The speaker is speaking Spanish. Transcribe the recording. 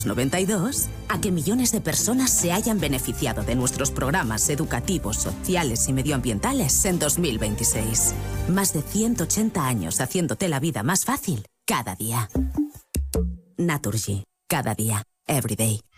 92 a que millones de personas se hayan beneficiado de nuestros programas educativos, sociales y medioambientales en 2026. Más de 180 años haciéndote la vida más fácil cada día. Naturgy. Cada día. Every day.